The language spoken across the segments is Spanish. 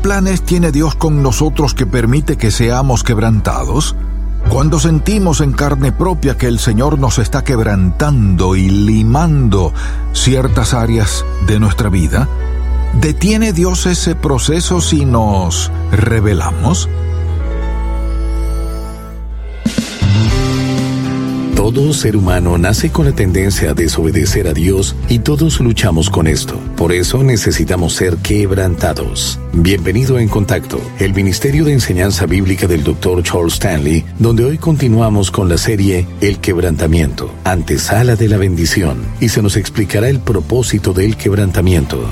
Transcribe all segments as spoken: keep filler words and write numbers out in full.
planes tiene Dios con nosotros que permite que seamos quebrantados? Cuando sentimos en carne propia que el Señor nos está quebrantando y limando ciertas áreas de nuestra vida, ¿detiene Dios ese proceso si nos rebelamos? Todo ser humano nace con la tendencia a desobedecer a Dios y todos luchamos con esto. Por eso necesitamos ser quebrantados. Bienvenido a En Contacto, el Ministerio de Enseñanza Bíblica del doctor Charles Stanley, donde hoy continuamos con la serie El Quebrantamiento, antesala de la bendición, y se nos explicará el propósito del quebrantamiento.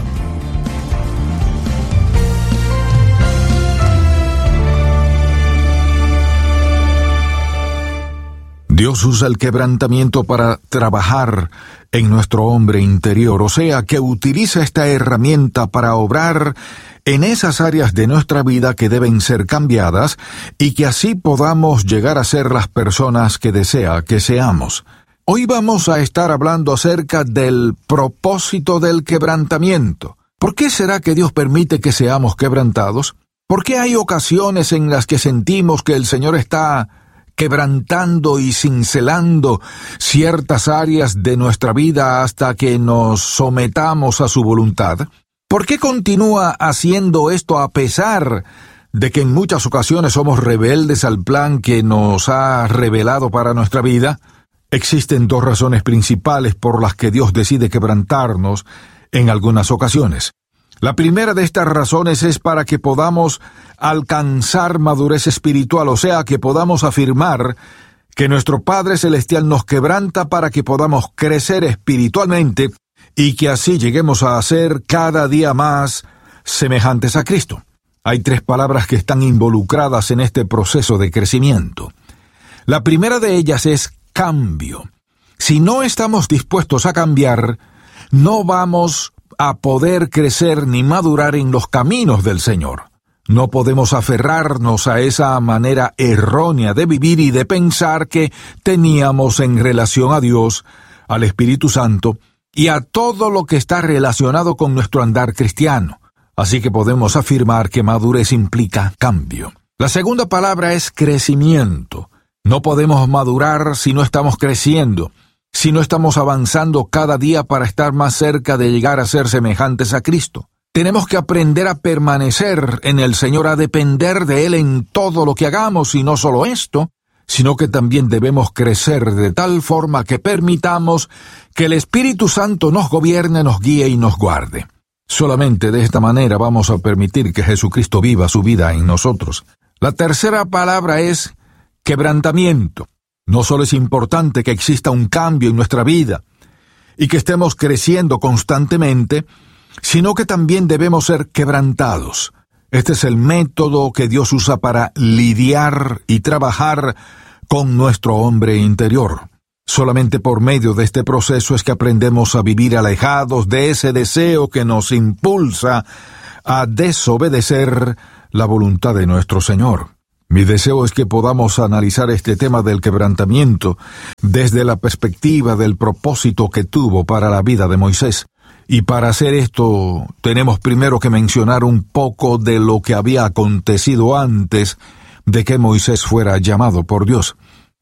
Dios usa el quebrantamiento para trabajar en nuestro hombre interior, o sea, que utiliza esta herramienta para obrar en esas áreas de nuestra vida que deben ser cambiadas y que así podamos llegar a ser las personas que desea que seamos. Hoy vamos a estar hablando acerca del propósito del quebrantamiento. ¿Por qué será que Dios permite que seamos quebrantados? ¿Por qué hay ocasiones en las que sentimos que el Señor está quebrantando y cincelando ciertas áreas de nuestra vida hasta que nos sometamos a su voluntad? ¿Por qué continúa haciendo esto a pesar de que en muchas ocasiones somos rebeldes al plan que nos ha revelado para nuestra vida? Existen dos razones principales por las que Dios decide quebrantarnos en algunas ocasiones. La primera de estas razones es para que podamos alcanzar madurez espiritual, o sea, que podamos afirmar que nuestro Padre Celestial nos quebranta para que podamos crecer espiritualmente y que así lleguemos a ser cada día más semejantes a Cristo. Hay tres palabras que están involucradas en este proceso de crecimiento. La primera de ellas es cambio. Si no estamos dispuestos a cambiar, no vamos a poder crecer ni madurar en los caminos del Señor. No podemos aferrarnos a esa manera errónea de vivir y de pensar que teníamos en relación a Dios, al Espíritu Santo y a todo lo que está relacionado con nuestro andar cristiano. Así que podemos afirmar que madurez implica cambio. La segunda palabra es crecimiento. No podemos madurar si no estamos creciendo, si no estamos avanzando cada día para estar más cerca de llegar a ser semejantes a Cristo. Tenemos que aprender a permanecer en el Señor, a depender de Él en todo lo que hagamos, y no solo esto, sino que también debemos crecer de tal forma que permitamos que el Espíritu Santo nos gobierne, nos guíe y nos guarde. Solamente de esta manera vamos a permitir que Jesucristo viva su vida en nosotros. La tercera palabra es quebrantamiento. No solo es importante que exista un cambio en nuestra vida y que estemos creciendo constantemente, sino que también debemos ser quebrantados. Este es el método que Dios usa para lidiar y trabajar con nuestro hombre interior. Solamente por medio de este proceso es que aprendemos a vivir alejados de ese deseo que nos impulsa a desobedecer la voluntad de nuestro Señor. Mi deseo es que podamos analizar este tema del quebrantamiento desde la perspectiva del propósito que tuvo para la vida de Moisés. Y para hacer esto, tenemos primero que mencionar un poco de lo que había acontecido antes de que Moisés fuera llamado por Dios.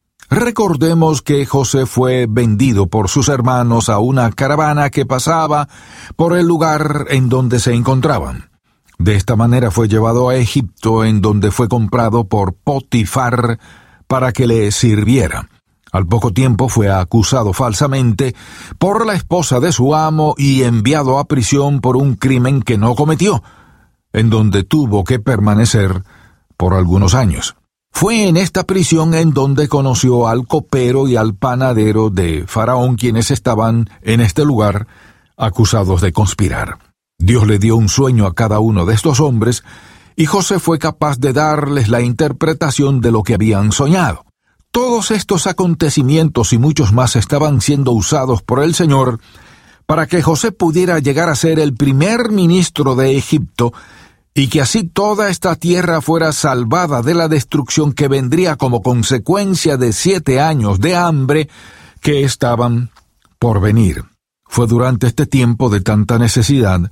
Recordemos que José fue vendido por sus hermanos a una caravana que pasaba por el lugar en donde se encontraban. De esta manera fue llevado a Egipto, en donde fue comprado por Potifar para que le sirviera. Al poco tiempo fue acusado falsamente por la esposa de su amo y enviado a prisión por un crimen que no cometió, en donde tuvo que permanecer por algunos años. Fue en esta prisión en donde conoció al copero y al panadero de Faraón, quienes estaban en este lugar acusados de conspirar. Dios le dio un sueño a cada uno de estos hombres, y José fue capaz de darles la interpretación de lo que habían soñado. Todos estos acontecimientos y muchos más estaban siendo usados por el Señor para que José pudiera llegar a ser el primer ministro de Egipto y que así toda esta tierra fuera salvada de la destrucción que vendría como consecuencia de siete años de hambre que estaban por venir. Fue durante este tiempo de tanta necesidad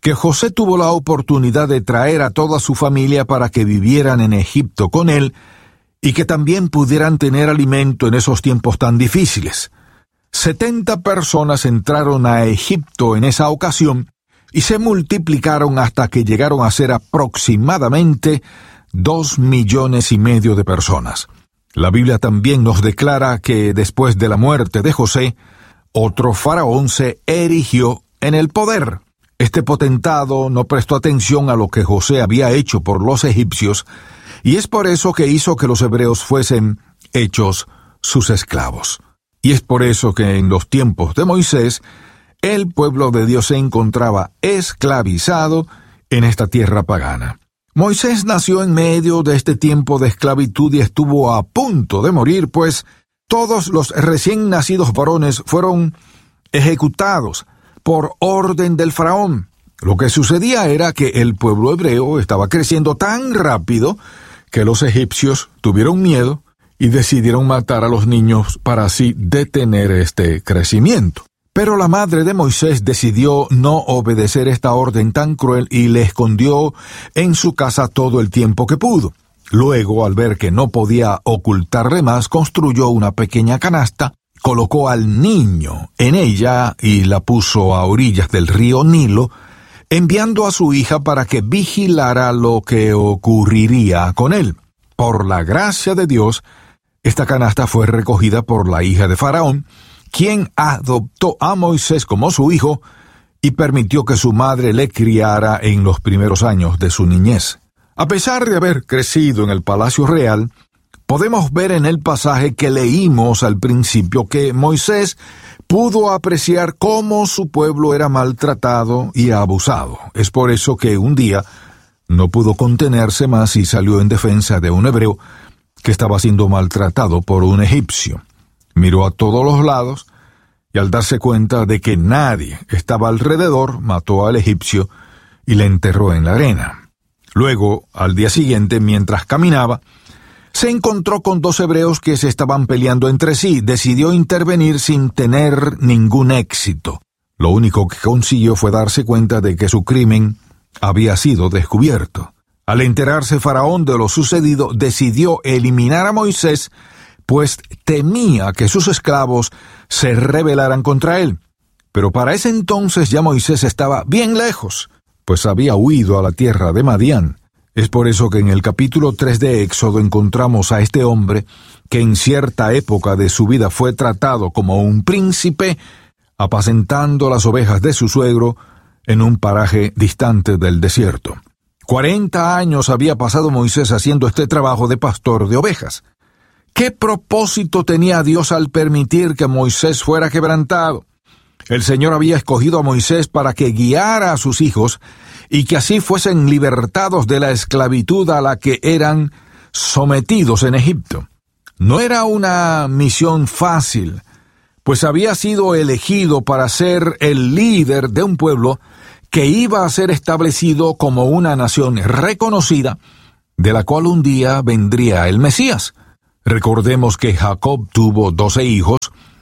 que José tuvo la oportunidad de traer a toda su familia para que vivieran en Egipto con él y que también pudieran tener alimento en esos tiempos tan difíciles. Setenta personas entraron a Egipto en esa ocasión y se multiplicaron hasta que llegaron a ser aproximadamente dos millones y medio de personas. La Biblia también nos declara que después de la muerte de José, otro faraón se erigió en el poder. Este potentado no prestó atención a lo que José había hecho por los egipcios, y es por eso que hizo que los hebreos fuesen hechos sus esclavos. Y es por eso que en los tiempos de Moisés, el pueblo de Dios se encontraba esclavizado en esta tierra pagana. Moisés nació en medio de este tiempo de esclavitud y estuvo a punto de morir, pues todos los recién nacidos varones fueron ejecutados por orden del faraón. Lo que sucedía era que el pueblo hebreo estaba creciendo tan rápido que los egipcios tuvieron miedo y decidieron matar a los niños para así detener este crecimiento. Pero la madre de Moisés decidió no obedecer esta orden tan cruel y le escondió en su casa todo el tiempo que pudo. Luego, al ver que no podía ocultarle más, construyó una pequeña canasta, colocó al niño en ella y la puso a orillas del río Nilo, enviando a su hija para que vigilara lo que ocurriría con él. Por la gracia de Dios, esta canasta fue recogida por la hija de Faraón, quien adoptó a Moisés como su hijo y permitió que su madre le criara en los primeros años de su niñez. A pesar de haber crecido en el palacio real, podemos ver en el pasaje que leímos al principio que Moisés pudo apreciar cómo su pueblo era maltratado y abusado. Es por eso que un día no pudo contenerse más y salió en defensa de un hebreo que estaba siendo maltratado por un egipcio. Miró a todos los lados y al darse cuenta de que nadie estaba alrededor, mató al egipcio y le enterró en la arena. Luego, al día siguiente, mientras caminaba, se encontró con dos hebreos que se estaban peleando entre sí. Decidió intervenir sin tener ningún éxito. Lo único que consiguió fue darse cuenta de que su crimen había sido descubierto. Al enterarse Faraón de lo sucedido, decidió eliminar a Moisés, pues temía que sus esclavos se rebelaran contra él. Pero para ese entonces ya Moisés estaba bien lejos, pues había huido a la tierra de Madián. Es por eso que en el capítulo tres de Éxodo encontramos a este hombre que en cierta época de su vida fue tratado como un príncipe, apacentando las ovejas de su suegro en un paraje distante del desierto. Cuarenta años había pasado Moisés haciendo este trabajo de pastor de ovejas. ¿Qué propósito tenía Dios al permitir que Moisés fuera quebrantado? El Señor había escogido a Moisés para que guiara a sus hijos y que así fuesen libertados de la esclavitud a la que eran sometidos en Egipto. No era una misión fácil, pues había sido elegido para ser el líder de un pueblo que iba a ser establecido como una nación reconocida, de la cual un día vendría el Mesías. Recordemos que Jacob tuvo doce hijos,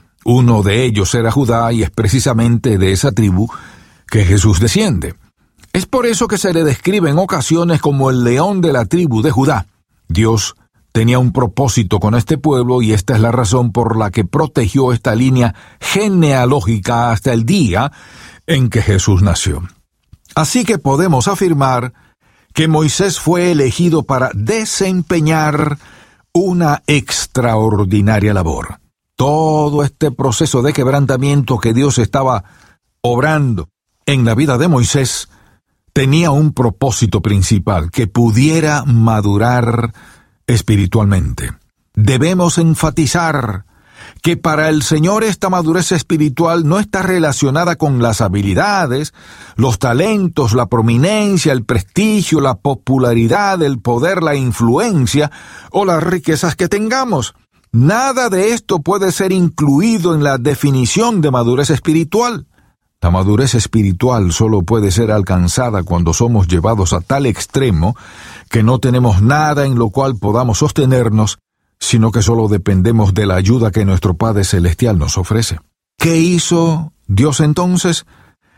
uno de ellos era Judá y es precisamente de esa tribu que Jesús desciende. Es por eso que se le describe en ocasiones como el león de la tribu de Judá. Dios tenía un propósito con este pueblo y esta es la razón por la que protegió esta línea genealógica hasta el día en que Jesús nació. Así que podemos afirmar que Moisés fue elegido para desempeñar una extraordinaria labor. Todo este proceso de quebrantamiento que Dios estaba obrando en la vida de Moisés tenía un propósito principal, que pudiera madurar espiritualmente. Debemos enfatizar que para el Señor esta madurez espiritual no está relacionada con las habilidades, los talentos, la prominencia, el prestigio, la popularidad, el poder, la influencia o las riquezas que tengamos. Nada de esto puede ser incluido en la definición de madurez espiritual. La madurez espiritual solo puede ser alcanzada cuando somos llevados a tal extremo que no tenemos nada en lo cual podamos sostenernos, sino que solo dependemos de la ayuda que nuestro Padre Celestial nos ofrece. ¿Qué hizo Dios entonces?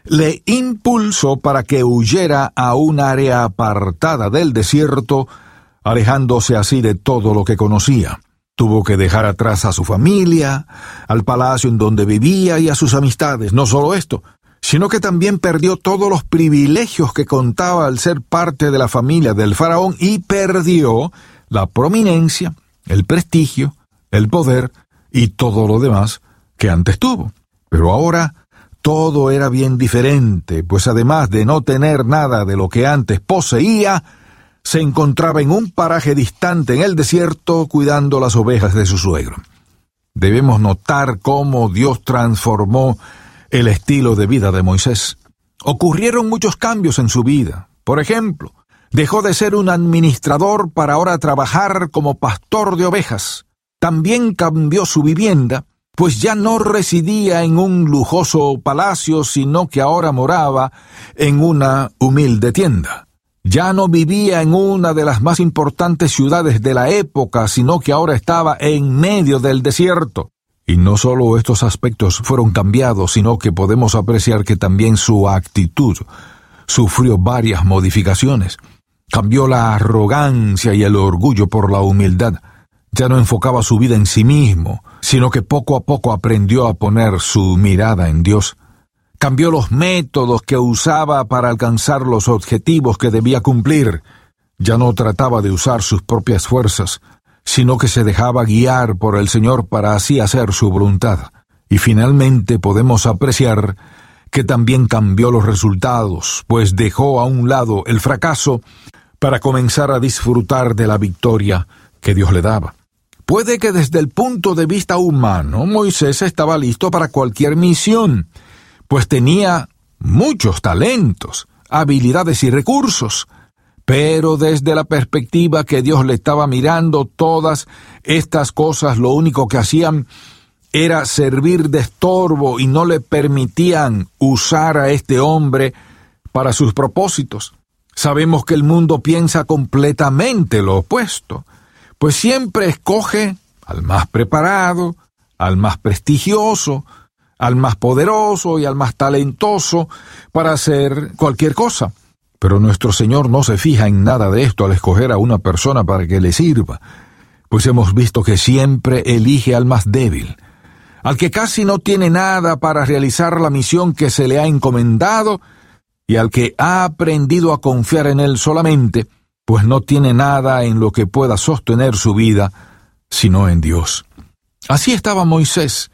le impulsó para que huyera a un área apartada del desierto, alejándose así de todo lo que conocía. Tuvo que dejar atrás a su familia, al palacio en donde vivía y a sus amistades. No solo esto, sino que también perdió todos los privilegios que contaba al ser parte de la familia del faraón y perdió la prominencia, el prestigio, el poder y todo lo demás que antes tuvo. Pero ahora todo era bien diferente, pues además de no tener nada de lo que antes poseía, se encontraba en un paraje distante en el desierto cuidando las ovejas de su suegro. Debemos notar cómo Dios transformó el estilo de vida de Moisés. Ocurrieron muchos cambios en su vida. Por ejemplo, dejó de ser un administrador para ahora trabajar como pastor de ovejas. También cambió su vivienda, pues ya no residía en un lujoso palacio, sino que ahora moraba en una humilde tienda. Ya no vivía en una de las más importantes ciudades de la época, sino que ahora estaba en medio del desierto. Y no solo estos aspectos fueron cambiados, sino que podemos apreciar que también su actitud sufrió varias modificaciones. Cambió la arrogancia y el orgullo por la humildad. Ya no enfocaba su vida en sí mismo, sino que poco a poco aprendió a poner su mirada en Dios. Cambió los métodos que usaba para alcanzar los objetivos que debía cumplir. Ya no trataba de usar sus propias fuerzas, sino que se dejaba guiar por el Señor para así hacer su voluntad. Y finalmente podemos apreciar que también cambió los resultados, pues dejó a un lado el fracaso para comenzar a disfrutar de la victoria que Dios le daba. Puede que desde el punto de vista humano, Moisés estaba listo para cualquier misión, pues tenía muchos talentos, habilidades y recursos. Pero desde la perspectiva que Dios le estaba mirando, todas estas cosas lo único que hacían era servir de estorbo y no le permitían usar a este hombre para sus propósitos. Sabemos que el mundo piensa completamente lo opuesto, pues siempre escoge al más preparado, al más prestigioso, al más poderoso y al más talentoso para hacer cualquier cosa. Pero nuestro Señor no se fija en nada de esto al escoger a una persona para que le sirva, pues hemos visto que siempre elige al más débil, al que casi no tiene nada para realizar la misión que se le ha encomendado y al que ha aprendido a confiar en Él solamente, pues no tiene nada en lo que pueda sostener su vida, sino en Dios. Así estaba Moisés,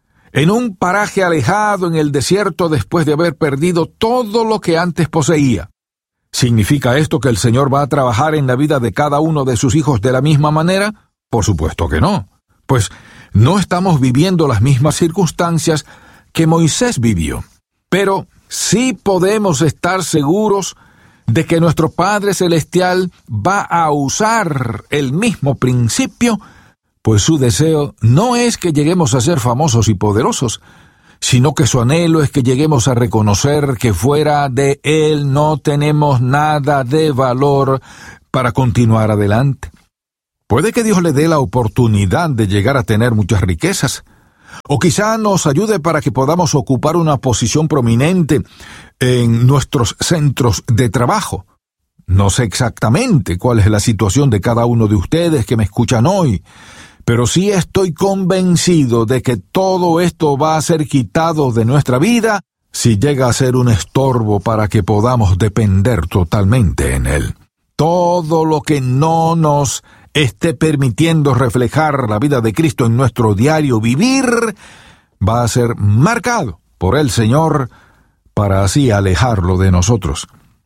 en un paraje alejado en el desierto después de haber perdido todo lo que antes poseía. ¿Significa esto que el Señor va a trabajar en la vida de cada uno de sus hijos de la misma manera? Por supuesto que no, pues no estamos viviendo las mismas circunstancias que Moisés vivió. Pero sí podemos estar seguros de que nuestro Padre Celestial va a usar el mismo principio, pues su deseo no es que lleguemos a ser famosos y poderosos, sino que su anhelo es que lleguemos a reconocer que fuera de Él no tenemos nada de valor para continuar adelante. Puede que Dios le dé la oportunidad de llegar a tener muchas riquezas, o quizá nos ayude para que podamos ocupar una posición prominente en nuestros centros de trabajo. No sé exactamente cuál es la situación de cada uno de ustedes que me escuchan hoy, pero sí estoy convencido de que todo esto va a ser quitado de nuestra vida si llega a ser un estorbo para que podamos depender totalmente en Él. Todo lo que no nos esté permitiendo reflejar la vida de Cristo en nuestro diario vivir va a ser marcado por el Señor para así alejarlo de nosotros.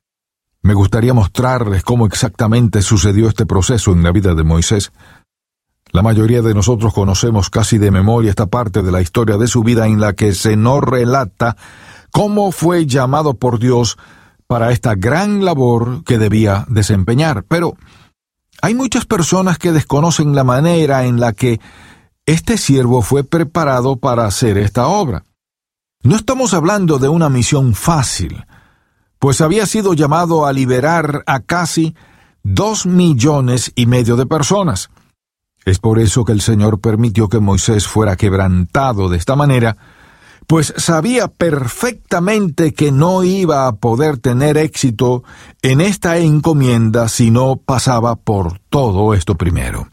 Me gustaría mostrarles cómo exactamente sucedió este proceso en la vida de Moisés. La mayoría de nosotros conocemos casi de memoria esta parte de la historia de su vida en la que se nos relata cómo fue llamado por Dios para esta gran labor que debía desempeñar. Pero hay muchas personas que desconocen la manera en la que este siervo fue preparado para hacer esta obra. No estamos hablando de una misión fácil, pues había sido llamado a liberar a casi dos millones y medio de personas. Es por eso que el Señor permitió que Moisés fuera quebrantado de esta manera, pues sabía perfectamente que no iba a poder tener éxito en esta encomienda si no pasaba por todo esto primero.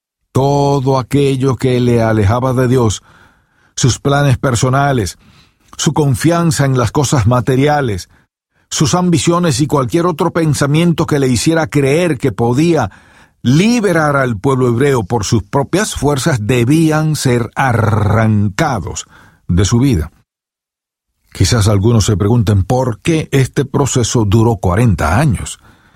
Todo aquello que le alejaba de Dios, sus planes personales, su confianza en las cosas materiales, sus ambiciones y cualquier otro pensamiento que le hiciera creer que podía liberar al pueblo hebreo por sus propias fuerzas, debían ser arrancados de su vida. Quizás algunos se pregunten por qué este proceso duró cuarenta años.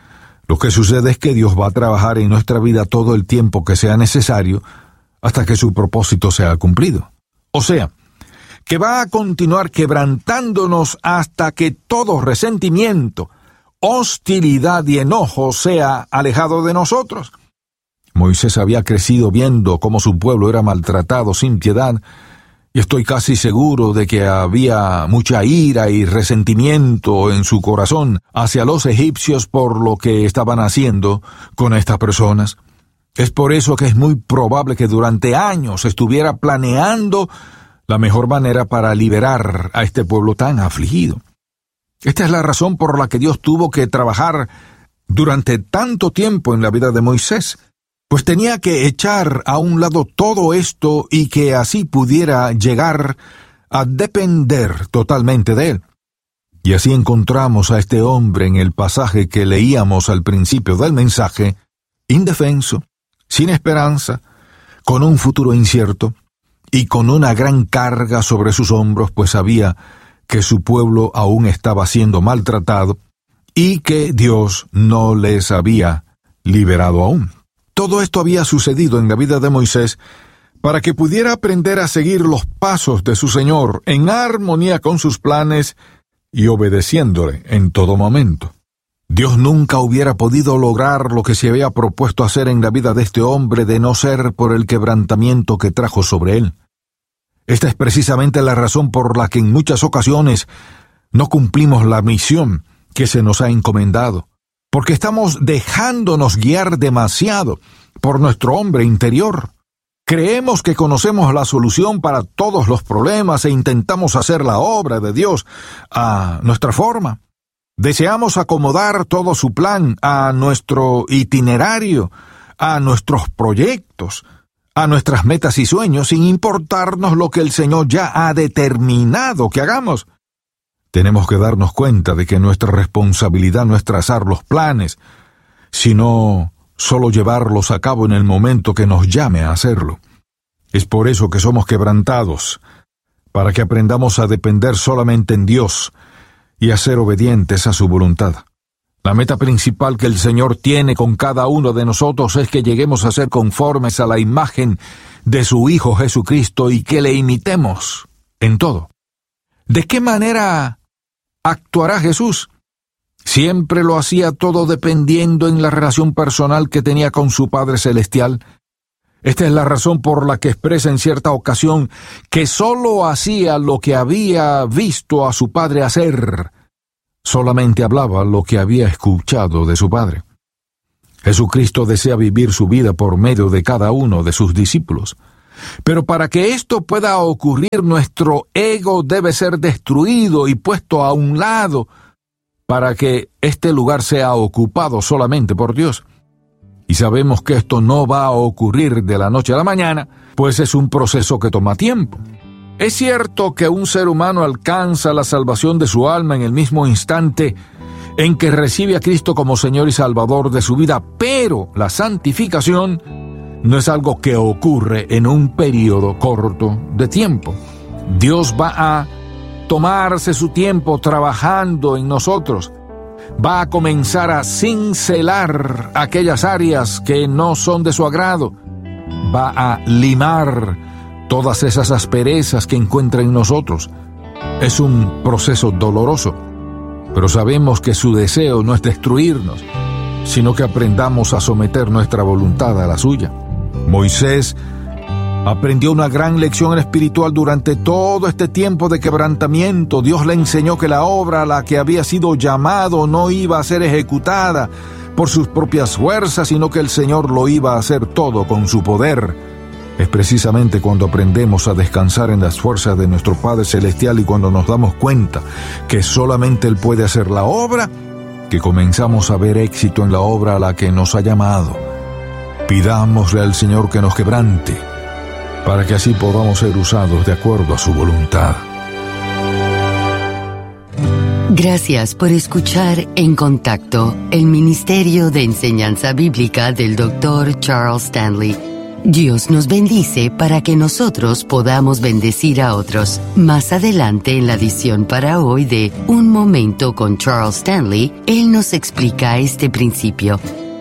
Lo que sucede es que Dios va a trabajar en nuestra vida todo el tiempo que sea necesario hasta que su propósito sea cumplido. O sea, que va a continuar quebrantándonos hasta que todo resentimiento, hostilidad y enojo sea alejado de nosotros. Moisés había crecido viendo cómo su pueblo era maltratado sin piedad, y estoy casi seguro de que había mucha ira y resentimiento en su corazón hacia los egipcios por lo que estaban haciendo con estas personas. Es por eso que es muy probable que durante años estuviera planeando la mejor manera para liberar a este pueblo tan afligido. Esta es la razón por la que Dios tuvo que trabajar durante tanto tiempo en la vida de Moisés, pues tenía que echar a un lado todo esto y que así pudiera llegar a depender totalmente de él. Y así encontramos a este hombre en el pasaje que leíamos al principio del mensaje, indefenso, sin esperanza, con un futuro incierto y con una gran carga sobre sus hombros, pues sabía que su pueblo aún estaba siendo maltratado y que Dios no les había liberado aún. Todo esto había sucedido en la vida de Moisés para que pudiera aprender a seguir los pasos de su Señor en armonía con sus planes y obedeciéndole en todo momento. Dios nunca hubiera podido lograr lo que se había propuesto hacer en la vida de este hombre de no ser por el quebrantamiento que trajo sobre él. Esta es precisamente la razón por la que en muchas ocasiones no cumplimos la misión que se nos ha encomendado, porque estamos dejándonos guiar demasiado por nuestro hombre interior. Creemos que conocemos la solución para todos los problemas e intentamos hacer la obra de Dios a nuestra forma. Deseamos acomodar todo su plan a nuestro itinerario, a nuestros proyectos, a nuestras metas y sueños, sin importarnos lo que el Señor ya ha determinado que hagamos. Tenemos que darnos cuenta de que nuestra responsabilidad no es trazar los planes, sino solo llevarlos a cabo en el momento que nos llame a hacerlo. Es por eso que somos quebrantados, para que aprendamos a depender solamente en Dios y a ser obedientes a su voluntad. La meta principal que el Señor tiene con cada uno de nosotros es que lleguemos a ser conformes a la imagen de su Hijo Jesucristo y que le imitemos en todo. ¿De qué manera actuará Jesús? Siempre lo hacía todo dependiendo en la relación personal que tenía con su Padre Celestial. Esta es la razón por la que expresa en cierta ocasión que solo hacía lo que había visto a su Padre hacer. Solamente hablaba lo que había escuchado de su Padre. Jesucristo desea vivir su vida por medio de cada uno de sus discípulos. Pero para que esto pueda ocurrir, nuestro ego debe ser destruido y puesto a un lado para que este lugar sea ocupado solamente por Dios. Y sabemos que esto no va a ocurrir de la noche a la mañana, pues es un proceso que toma tiempo. Es cierto que un ser humano alcanza la salvación de su alma en el mismo instante en que recibe a Cristo como Señor y Salvador de su vida, pero la santificación no es algo que ocurre en un periodo corto de tiempo. Dios va a tomarse su tiempo trabajando en nosotros. Va a comenzar a cincelar aquellas áreas que no son de su agrado. Va a limar todas esas asperezas que encuentra en nosotros. Es un proceso doloroso, pero sabemos que su deseo no es destruirnos, sino que aprendamos a someter nuestra voluntad a la suya. Moisés aprendió una gran lección espiritual durante todo este tiempo de quebrantamiento. Dios le enseñó que la obra a la que había sido llamado no iba a ser ejecutada por sus propias fuerzas, sino que el Señor lo iba a hacer todo con su poder Es precisamente cuando aprendemos a descansar en las fuerzas de nuestro Padre Celestial y cuando nos damos cuenta que solamente Él puede hacer la obra, que comenzamos a ver éxito en la obra a la que nos ha llamado. Pidámosle al Señor que nos quebrante, para que así podamos ser usados de acuerdo a su voluntad. Gracias por escuchar En Contacto, el Ministerio de Enseñanza Bíblica del doctor Charles Stanley. Dios nos bendice para que nosotros podamos bendecir a otros. Más adelante en la edición para hoy de Un Momento con Charles Stanley, él nos explica este principio.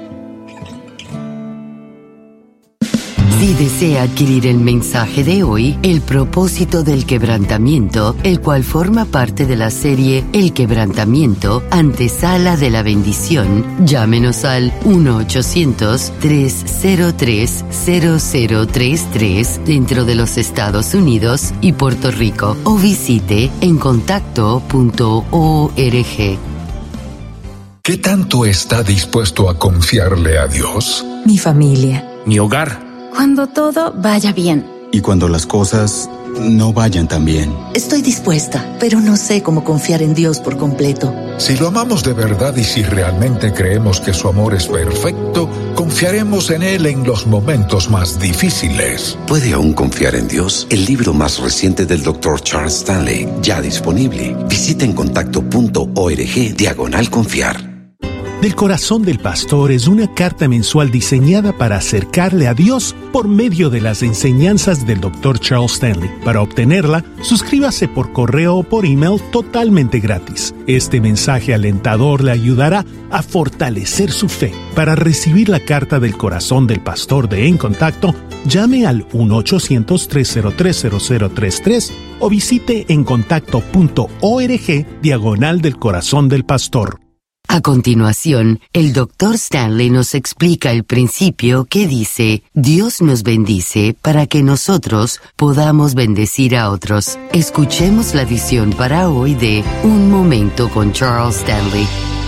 Si desea adquirir el mensaje de hoy, El propósito del quebrantamiento, el cual forma parte de la serie El quebrantamiento, antesala de la bendición, llámenos al uno ochocientos, tres cero tres, cero cero tres tres dentro de los Estados Unidos y Puerto Rico o visite en contacto punto org. ¿Qué tanto está dispuesto a confiarle a Dios? Mi familia. Mi hogar. Cuando todo vaya bien. Y cuando las cosas no vayan tan bien. Estoy dispuesta, pero no sé cómo confiar en Dios por completo. Si lo amamos de verdad y si realmente creemos que su amor es perfecto, confiaremos en Él en los momentos más difíciles. ¿Puede aún confiar en Dios? El libro más reciente del doctor Charles Stanley, ya disponible. Visita en contacto punto org diagonal confiar. Del Corazón del Pastor es una carta mensual diseñada para acercarle a Dios por medio de las enseñanzas del doctor Charles Stanley. Para obtenerla, suscríbase por correo o por email totalmente gratis. Este mensaje alentador le ayudará a fortalecer su fe. Para recibir la carta del Corazón del Pastor de En Contacto, llame al uno ochocientos, tres cero tres, cero cero tres tres o visite en contacto punto org diagonal del Corazón del Pastor. A continuación, el doctor Stanley nos explica el principio que dice, Dios nos bendice para que nosotros podamos bendecir a otros. Escuchemos la edición para hoy de Un Momento con Charles Stanley.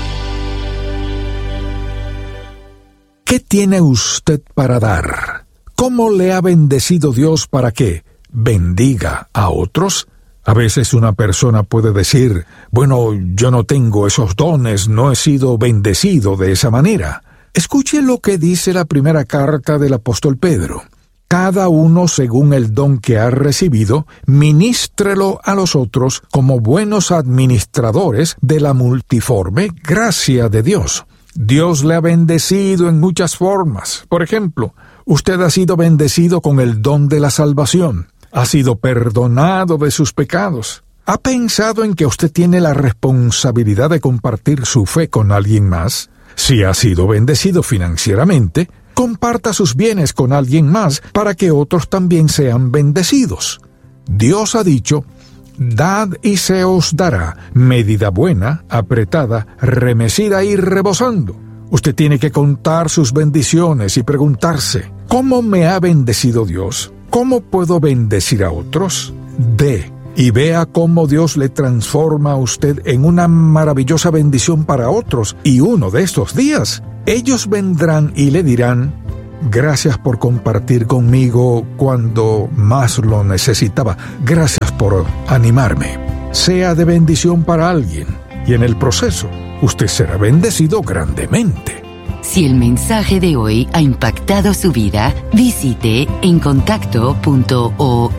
¿Qué tiene usted para dar? ¿Cómo le ha bendecido Dios para que bendiga a otros? A veces una persona puede decir, bueno, yo no tengo esos dones, no he sido bendecido de esa manera. Escuche lo que dice la primera carta del apóstol Pedro. Cada uno según el don que ha recibido, ministrelo a los otros como buenos administradores de la multiforme gracia de Dios. Dios le ha bendecido en muchas formas. Por ejemplo, usted ha sido bendecido con el don de la salvación. Ha sido perdonado de sus pecados. ¿Ha pensado en que usted tiene la responsabilidad de compartir su fe con alguien más? Si ha sido bendecido financieramente, comparta sus bienes con alguien más para que otros también sean bendecidos. Dios ha dicho, dad y se os dará, medida buena, apretada, remecida y rebosando. Usted tiene que contar sus bendiciones y preguntarse, ¿cómo me ha bendecido Dios? ¿Cómo puedo bendecir a otros? Dé y vea cómo Dios le transforma a usted en una maravillosa bendición para otros. Y uno de estos días, ellos vendrán y le dirán, gracias por compartir conmigo cuando más lo necesitaba. Gracias por animarme. Sea de bendición para alguien. Y en el proceso, usted será bendecido grandemente. Si el mensaje de hoy ha impactado su vida, visite en contacto punto org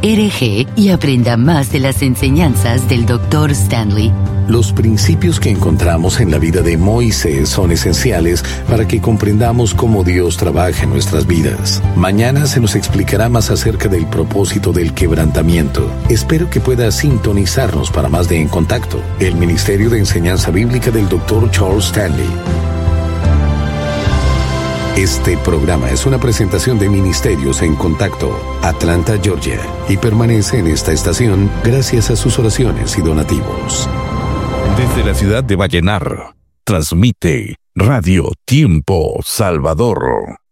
y aprenda más de las enseñanzas del doctor Stanley. Los principios que encontramos en la vida de Moisés son esenciales para que comprendamos cómo Dios trabaja en nuestras vidas. Mañana se nos explicará más acerca del propósito del quebrantamiento. Espero que pueda sintonizarnos para más de En Contacto, el Ministerio de Enseñanza Bíblica del doctor Charles Stanley. Este programa es una presentación de Ministerios en Contacto, Atlanta, Georgia, y permanece en esta estación gracias a sus oraciones y donativos. Desde la ciudad de Vallenar, transmite Radio Tiempo Salvador.